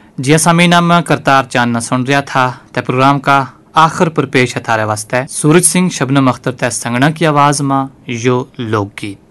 जिया सामीना में करतार चांद न सुन रहा था ते प्रोग्राम का आखिर पर पेश है थारे वास्ते सूरज सिंह शबनम अख्तर ते संगना की आवाज में यो लोकगीत।